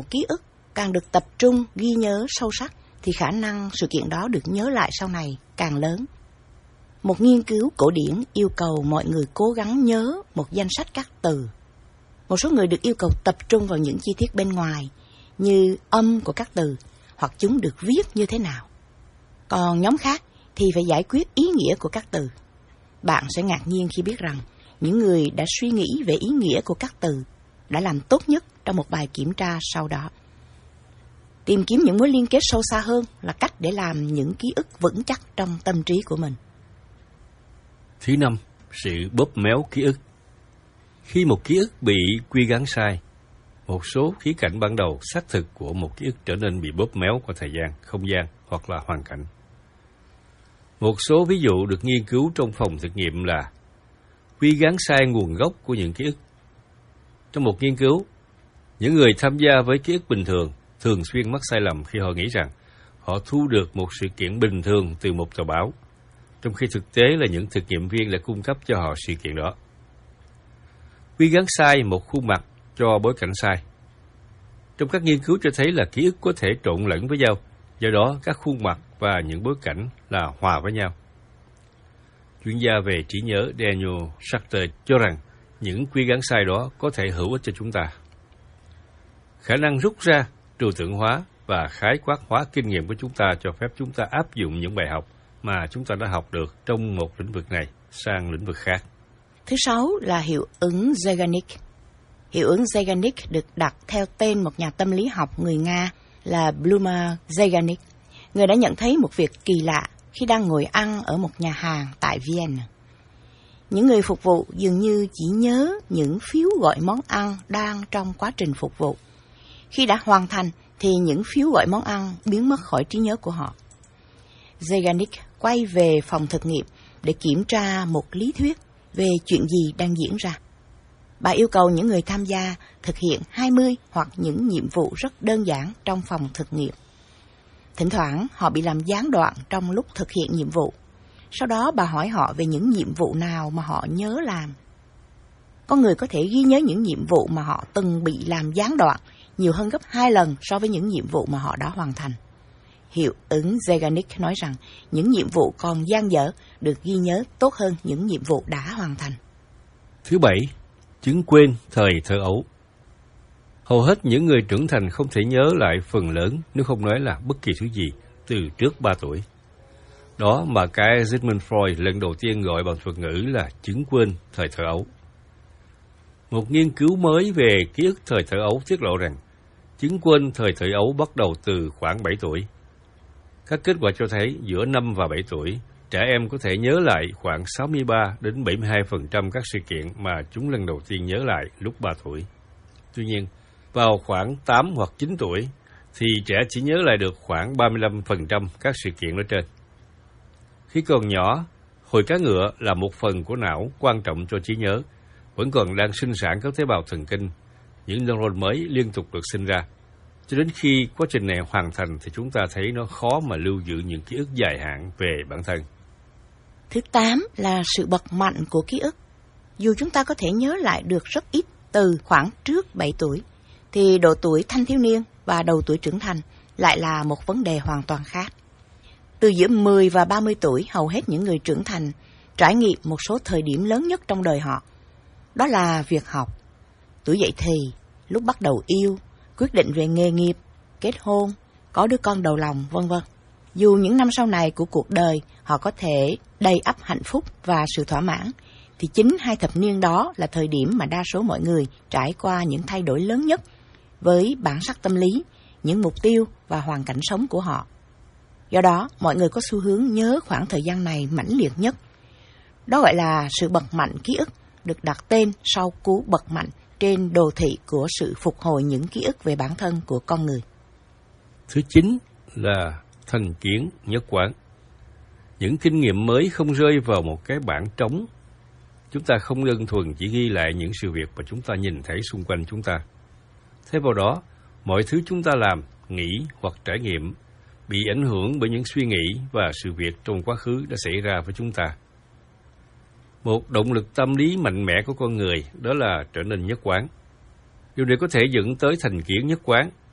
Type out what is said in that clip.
một ký ức càng được tập trung, ghi nhớ sâu sắc, thì khả năng sự kiện đó được nhớ lại sau này càng lớn. Một nghiên cứu cổ điển yêu cầu mọi người cố gắng nhớ một danh sách các từ. Một số người được yêu cầu tập trung vào những chi tiết bên ngoài, như âm của các từ, hoặc chúng được viết như thế nào. Còn nhóm khác thì phải giải quyết ý nghĩa của các từ. Bạn sẽ ngạc nhiên khi biết rằng những người đã suy nghĩ về ý nghĩa của các từ đã làm tốt nhất trong một bài kiểm tra sau đó. Tìm kiếm những mối liên kết sâu xa hơn là cách để làm những ký ức vững chắc trong tâm trí của mình. Thứ năm, sự bóp méo ký ức. Khi một ký ức bị quy gắn sai, một số khía cạnh ban đầu xác thực của một ký ức trở nên bị bóp méo qua thời gian, không gian hoặc là hoàn cảnh. Một số ví dụ được nghiên cứu trong phòng thực nghiệm là quy gắn sai nguồn gốc của những ký ức. Trong một nghiên cứu, những người tham gia với ký ức bình thường xuyên mắc sai lầm khi họ nghĩ rằng họ thu được một sự kiện bình thường từ một tờ báo, trong khi thực tế là những thực nghiệm viên đã cung cấp cho họ sự kiện đó. Quy gắn sai một khuôn mặt cho bối cảnh sai. Trong các nghiên cứu cho thấy là ký ức có thể trộn lẫn với nhau, do đó các khuôn mặt và những bối cảnh là hòa với nhau. Chuyên gia về trí nhớ Daniel Schacter cho rằng những quy gắn sai đó có thể hữu ích cho chúng ta. Khả năng rút ra, trừu tượng hóa và khái quát hóa kinh nghiệm của chúng ta cho phép chúng ta áp dụng những bài học mà chúng ta đã học được trong một lĩnh vực này sang lĩnh vực khác. Thứ sáu là hiệu ứng Zeigarnik. Hiệu ứng Zeigarnik được đặt theo tên một nhà tâm lý học người Nga là Bluma Zeigarnik. Người đã nhận thấy một việc kỳ lạ khi đang ngồi ăn ở một nhà hàng tại Vienna. Những người phục vụ dường như chỉ nhớ những phiếu gọi món ăn đang trong quá trình phục vụ. Khi đã hoàn thành thì những phiếu gọi món ăn biến mất khỏi trí nhớ của họ. Zeigarnik quay về phòng thực nghiệm để kiểm tra một lý thuyết về chuyện gì đang diễn ra. Bà yêu cầu những người tham gia thực hiện 20 hoặc những nhiệm vụ rất đơn giản trong phòng thực nghiệm. Thỉnh thoảng họ bị làm gián đoạn trong lúc thực hiện nhiệm vụ. Sau đó bà hỏi họ về những nhiệm vụ nào mà họ nhớ làm. Con người có thể ghi nhớ những nhiệm vụ mà họ từng bị làm gián đoạn nhiều hơn gấp 2 lần so với những nhiệm vụ mà họ đã hoàn thành. Hiệu ứng Zeigarnik nói rằng những nhiệm vụ còn dang dở được ghi nhớ tốt hơn những nhiệm vụ đã hoàn thành. Thứ bảy, chứng quên thời thơ ấu. Hầu hết những người trưởng thành không thể nhớ lại phần lớn, nếu không nói là bất kỳ thứ gì, từ trước 3 tuổi. Đó mà cái Sigmund Freud lần đầu tiên gọi bằng thuật ngữ là chứng quên thời thơ ấu. Một nghiên cứu mới về ký ức thời thơ ấu tiết lộ rằng chứng quên thời thơ ấu bắt đầu từ khoảng 7 tuổi. Các kết quả cho thấy giữa 5 và 7 tuổi, trẻ em có thể nhớ lại khoảng 63 đến 72% các sự kiện mà chúng lần đầu tiên nhớ lại lúc 3 tuổi. Tuy nhiên, vào khoảng 8 hoặc 9 tuổi, thì trẻ chỉ nhớ lại được khoảng 35% các sự kiện nói trên. Khi còn nhỏ, hồi cá ngựa là một phần của não quan trọng cho trí nhớ, vẫn còn đang sinh sản các tế bào thần kinh, những neuron mới liên tục được sinh ra. Cho đến khi quá trình này hoàn thành thì chúng ta thấy nó khó mà lưu giữ những ký ức dài hạn về bản thân. Thứ 8 là sự bật mạnh của ký ức. Dù chúng ta có thể nhớ lại được rất ít từ khoảng trước 7 tuổi, thì độ tuổi thanh thiếu niên và đầu tuổi trưởng thành lại là một vấn đề hoàn toàn khác. Từ giữa 10 và 30 tuổi, hầu hết những người trưởng thành trải nghiệm một số thời điểm lớn nhất trong đời họ. Đó là việc học, tuổi dậy thì, lúc bắt đầu yêu, quyết định về nghề nghiệp, kết hôn, có đứa con đầu lòng, vân vân. Dù những năm sau này của cuộc đời họ có thể đầy ắp hạnh phúc và sự thỏa mãn, thì chính 2 thập niên đó là thời điểm mà đa số mọi người trải qua những thay đổi lớn nhất với bản sắc tâm lý, những mục tiêu và hoàn cảnh sống của họ. Do đó, mọi người có xu hướng nhớ khoảng thời gian này mãnh liệt nhất. Đó gọi là sự bật mạnh ký ức, được đặt tên sau cú bật mạnh trên đồ thị của sự phục hồi những ký ức về bản thân của con người. Thứ 9 là thành kiến nhất quán. Những kinh nghiệm mới không rơi vào một cái bảng trống. Chúng ta không đơn thuần chỉ ghi lại những sự việc mà chúng ta nhìn thấy xung quanh chúng ta. Thay vào đó, mọi thứ chúng ta làm, nghĩ hoặc trải nghiệm bị ảnh hưởng bởi những suy nghĩ và sự việc trong quá khứ đã xảy ra với chúng ta. Một động lực tâm lý mạnh mẽ của con người đó là trở nên nhất quán. Điều này có thể dẫn tới thành kiến nhất quán,